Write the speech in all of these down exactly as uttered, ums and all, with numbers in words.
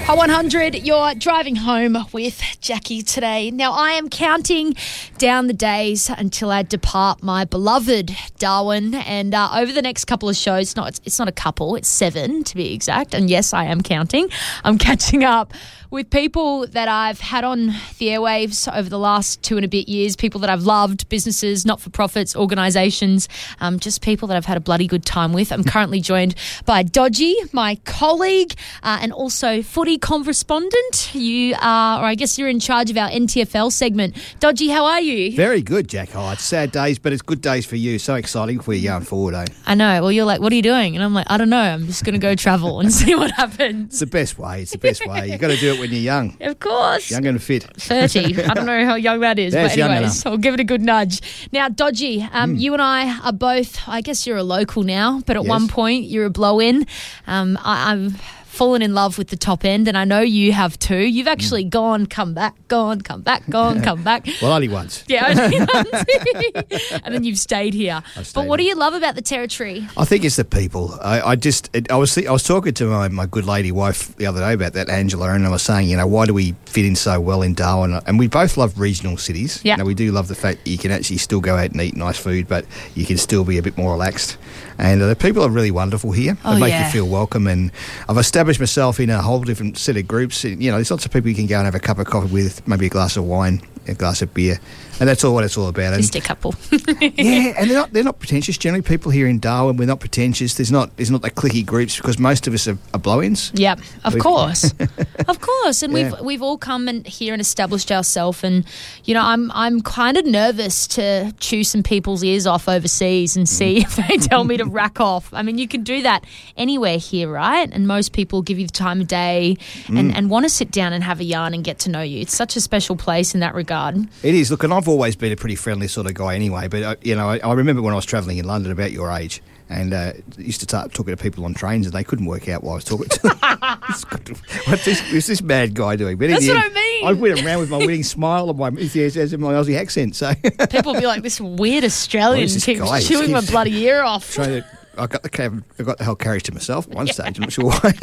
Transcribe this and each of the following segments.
Hot one hundred, you're driving home with Jackie today. Now, I am counting down the days until I depart my beloved Darwin. And uh, over the next couple of shows, no, it's, it's not a couple, it's seven to be exact. And yes, I am counting. I'm catching up with people that I've had on the airwaves over the last two and a bit years, people that I've loved, businesses, not-for-profits, organisations, um, just people that I've had a bloody good time with. I'm currently joined by Dodgy, my colleague, uh, and also footy correspondent. You are, or I guess you're in charge of our N T F L segment. Dodgy, how are you? Very good, Jack. Oh, it's sad days, but it's good days for you. So exciting for you going forward, eh? I know. Well, you're like, what are you doing? And I'm like, I don't know. I'm just going to go travel and see what happens. It's the best way. It's the best way. You've got to do it when you're young. Of course. Young and fit. thirty. I don't know how young that is, That's but anyways, I'll give it a good nudge. Now, Dodgy, um, mm. you and I are both, I guess you're a local now, but at Yes. one point you're a blow-in. Um, I, I've fallen in love with the top end, and I know you have too. You've actually mm. gone, come back, gone, come back, gone, come back. Well, only once. Yeah, only once. And then you've stayed here. Stayed but what here. do you love about the territory? I think it's the people. I, I just, it, I was, th- I was talking to my, my good lady wife the other day about that, Angela, and I was saying, you know, why do we fit in so well in Darwin? And we both love regional cities. Yeah. You know, we do love the fact that you can actually still go out and eat nice food, but you can still be a bit more relaxed. And uh, the people are really wonderful here. Oh, they make yeah. you feel welcome. And I've established myself in a whole different set of groups. You know, there's lots of people you can go and have a cup of coffee with, maybe a glass of wine, a glass of beer. And that's all what it's all about. And Just a couple. yeah, and they're not they're not pretentious. Generally, people here in Darwin, we're not pretentious. There's not there's not the cliquey groups because most of us are, are blow-ins. Yep, of We've- course, of course, and Yeah. we've we've all come and here and established ourselves. And you know, I'm I'm kind of nervous to chew some people's ears off overseas and see if they tell me to rack off. I mean, you can do that anywhere here, right? And most people give you the time of day and, and want to sit down and have a yarn and get to know you. It's such a special place in that regard. It is. Look, and I've always been a pretty friendly sort of guy anyway. But uh, you know, I, I remember when I was travelling in London about your age. And uh, used to start talking to people on trains, and they couldn't work out what I was talking to them. What's this, what's this mad guy doing? But in That's the what end, I mean. I went around with my winning smile and my enthusiasm, my Aussie accent. So People will be like, this weird Australian What is this keeps guy? chewing my Keeps- bloody ear off. trying to, I got the cab, I got the whole carriage to myself at one stage. I'm not sure why.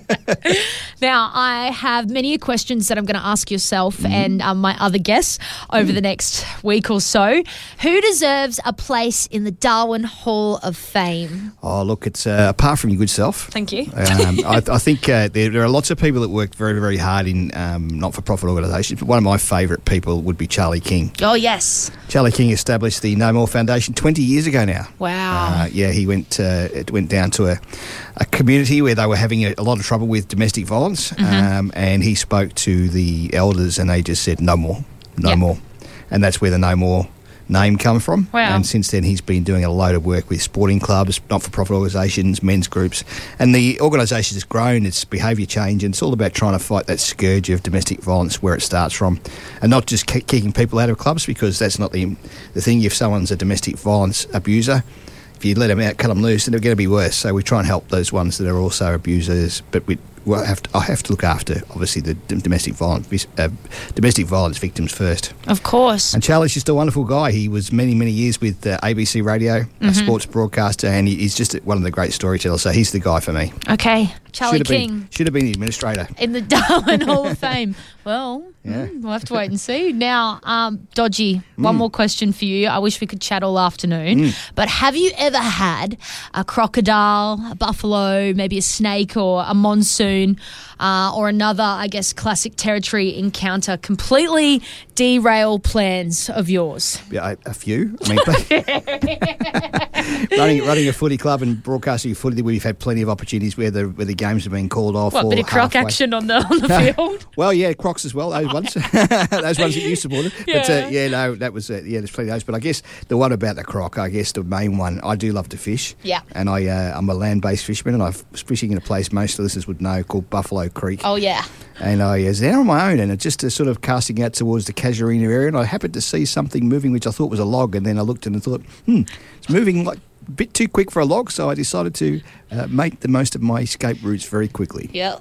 Now, I have many questions that I'm going to ask yourself mm. and um, my other guests over mm. the next week or so. Who deserves a place in the Darwin Hall of Fame? Oh, look, it's uh, apart from your good self. Thank you. um, I, I think uh, there, there are lots of people that work very, very hard in um, not-for-profit organisations. But one of my favourite people would be Charlie King. Oh, yes. Charlie King established the No More Foundation twenty years ago now. Wow. Uh, yeah, he went. Uh, it went down to a, a community where they were having a, a lot of trouble with domestic violence, Mm-hmm. um, and he spoke to the elders, and they just said no more, no Yep. more, and that's where the No More name come from. Wow. And since then, he's been doing a load of work with sporting clubs, not-for-profit organisations, men's groups, and the organisation has grown. It's behaviour change, and it's all about trying to fight that scourge of domestic violence where it starts from, and not just ki- kicking people out of clubs, because that's not the the thing. If someone's a domestic violence abuser, if you let them out, cut them loose, then they're going to be worse. So we try and help those ones that are also abusers, but we well, have to, I have to look after, obviously, the d- domestic violence uh, domestic violence victims first. Of course. And Charlie's just a wonderful guy. He was many, many years with uh, A B C Radio, Mm-hmm. a sports broadcaster, and he, he's just one of the great storytellers. So he's the guy for me. Okay. Charlie should have King. Been, should have been the administrator. In the Darwin Hall of Fame. Well, Yeah. mm, we'll have to wait and see. Now, um, Dodgy, one Mm. more question for you. I wish we could chat all afternoon. But have you ever had a crocodile, a buffalo, maybe a snake or a monsoon uh, or another, I guess, classic territory encounter completely derail plans of yours? Yeah, a, a few. I mean, running running a footy club and broadcasting a footy, we've had plenty of opportunities where the where the games have been called off. What, or bit of croc halfway. action on the on the field? Well, yeah, Crocs as well. Those ones, those ones that you supported. But Yeah. uh, yeah, no, that was uh, yeah. There's plenty of those. But I guess the one about the croc, I guess the main one. I do love to fish. Yeah. And I uh, I'm a land-based fisherman, and I was fishing in a place most listeners would know called Buffalo Creek. Oh, yeah. And I was there on my own, and it just uh, sort of casting out towards the Casuarina area, and I happened to see something moving, which I thought was a log, and then I looked and I thought, hmm, it's moving like a bit too quick for a log, so I decided to uh, make the most of my escape routes very quickly. Yep.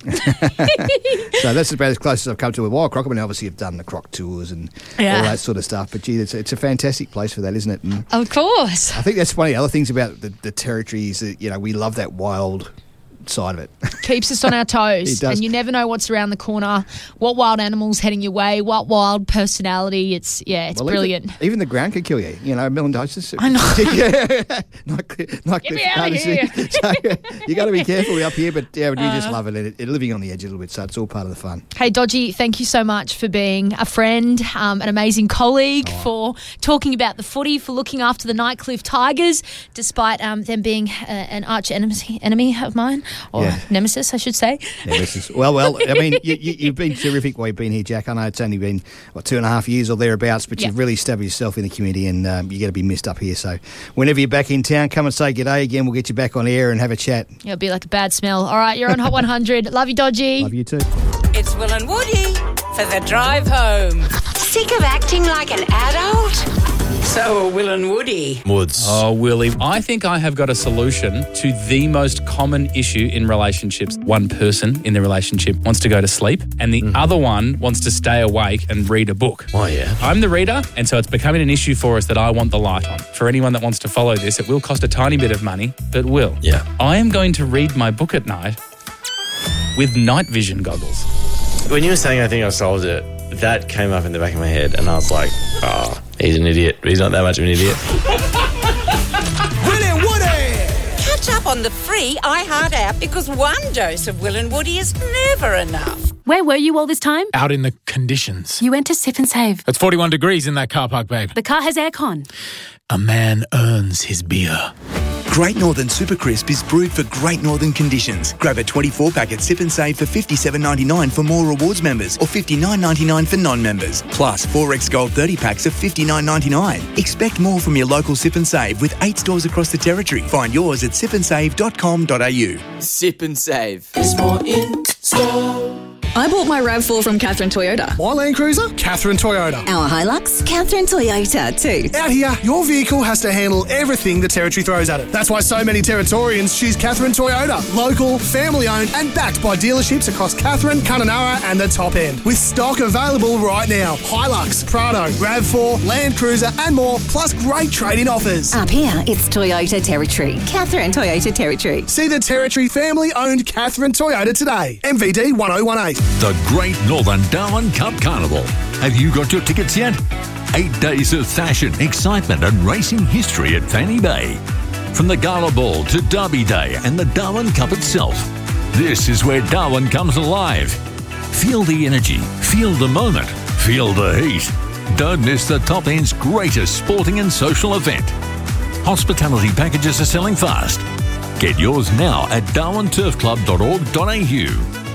So that's about as close as I've come to a wild croc. I mean, obviously, I've done the croc tours and Yeah. all that sort of stuff, but gee, it's, it's a fantastic place for that, isn't it? And Of course. I think that's one of the other things about the, the territory is that, you know, we love that wild side of it. Keeps us on our toes. He does. And you never know what's around the corner, what wild animal's heading your way, what wild personality. It's, yeah, it's Well, brilliant. Even, even the ground could kill you. You know, melanosis. I know. yeah. Not, not Get me out of here. So, you got to be careful up here, but yeah, we Uh. just love it. It, it. Living on the edge a little bit, so it's all part of the fun. Hey, Dodgy, thank you so much for being a friend, um, an amazing colleague, Oh. for talking about the footy, for looking after the Nightcliff Tigers, despite um, them being uh, an arch enemy, enemy of mine, or Yeah. nemesis, I should say. Yeah, this is, well, well, I mean, you, you, you've been terrific while you've been here, Jack. I know it's only been, what, two and a half years or thereabouts, but Yep. you've really established yourself in the community, and um, you're going to be missed up here. So whenever you're back in town, come and say g'day again. We'll get you back on air and have a chat. It'll be like a bad smell. All right, you're on Hot one hundred. Love you, Dodgy. Love you too. It's Will and Woody for the drive home. Sick of acting like an adult? So are Will and Woody. Woods. Oh, Willie, I think I have got a solution to the most common issue in relationships. One person in the relationship wants to go to sleep and the mm. other one wants to stay awake and read a book. Oh, yeah. I'm the reader, and so it's becoming an issue for us that I want the light on. For anyone that wants to follow this, it will cost a tiny bit of money, but will. Yeah. I am going to read my book at night with night vision goggles. When you were saying I think I solved it, that came up in the back of my head and I was like, oh, he's an idiot. He's not that much of an idiot. Will and Woody! Catch up on the free iHeart app because one dose of Will and Woody is never enough. Where were you all this time? Out in the conditions. You went to Sip and Save. It's forty-one degrees in that car park, babe. The car has aircon. A man earns his beer. Great Northern Super Crisp is brewed for Great Northern conditions. Grab a twenty-four pack at Sip and Save for fifty-seven ninety-nine for more rewards members or fifty-nine ninety-nine for non-members. Plus, four X Gold thirty packs of fifty-nine ninety-nine. Expect more from your local Sip and Save with eight stores across the territory. Find yours at sip and save dot com dot a u. Sip and Save. There's more in store. I bought my RAV four from Catherine Toyota. My Land Cruiser? Catherine Toyota. Our Hilux? Catherine Toyota too. Out here, your vehicle has to handle everything the Territory throws at it. That's why so many Territorians choose Catherine Toyota. Local, family-owned and backed by dealerships across Catherine, Kununurra and the top end. With stock available right now. Hilux, Prado, RAV four, Land Cruiser and more, plus great trade-in offers. Up here, it's Toyota Territory. Catherine Toyota Territory. See the Territory family-owned Catherine Toyota today. M V D one oh one eight. The Great Northern Darwin Cup Carnival. Have you got your tickets yet? Eight days of fashion, excitement and racing history at Fanny Bay. From the Gala Ball to Derby Day and the Darwin Cup itself. This is where Darwin comes alive. Feel the energy, feel the moment, feel the heat. Don't miss the top end's greatest sporting and social event. Hospitality packages are selling fast. Get yours now at darwin turf club dot org dot a u.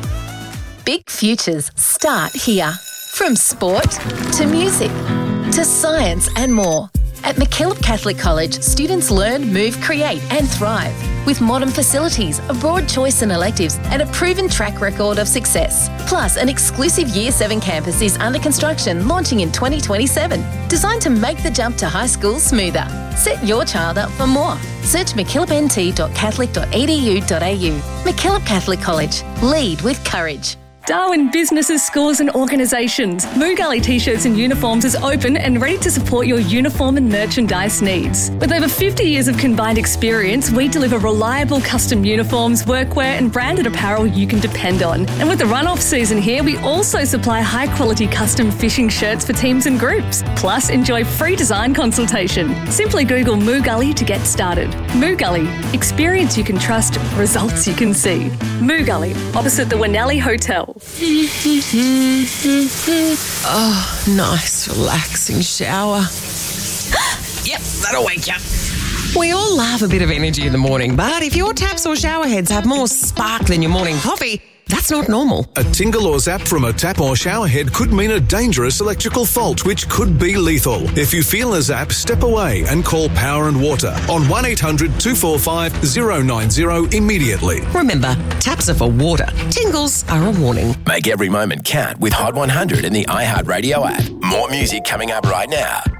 Big futures start here. From sport to music to science and more. At MacKillop Catholic College, students learn, move, create and thrive. With modern facilities, a broad choice in electives and a proven track record of success. Plus, an exclusive Year seven campus is under construction, launching in twenty twenty-seven. Designed to make the jump to high school smoother. Set your child up for more. Search mackillop n t dot catholic dot e d u dot a u. MacKillop Catholic College. Lead with courage. Darwin Businesses, Schools and Organisations. Moo Gully T-shirts and uniforms is open and ready to support your uniform and merchandise needs. With over fifty years of combined experience, we deliver reliable custom uniforms, workwear and branded apparel you can depend on. And with the run-off season here, we also supply high-quality custom fishing shirts for teams and groups. Plus, enjoy free design consultation. Simply Google Moo Gully to get started. Moo Gully. Experience you can trust, results you can see. Moo Gully, opposite the Winnelli Hotel. Oh, nice, relaxing shower. Yep, that'll wake you. We all love a bit of energy in the morning, but if your taps or shower heads have more spark than your morning coffee, that's not normal. A tingle or zap from a tap or shower head could mean a dangerous electrical fault, which could be lethal. If you feel a zap, step away and call Power and Water on one eight hundred two four five zero nine zero immediately. Remember, taps are for water. Tingles are a warning. Make every moment count with Hot one hundred in the iHeartRadio app. More music coming up right now.